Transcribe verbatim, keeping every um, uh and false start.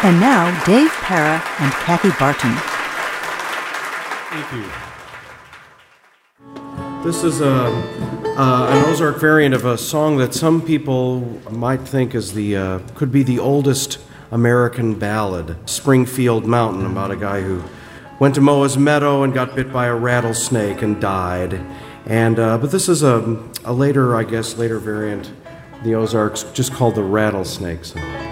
And now, Dave Para and Kathy Barton. Thank you. This is a, uh, an Ozark variant of a song that some people might think is the uh, could be the oldest American ballad, Springfield Mountain, about a guy who went to mow his meadow and got bit by a rattlesnake and died. And uh, but this is a, a later, I guess, later variant. The Ozarks just called the Rattlesnake song.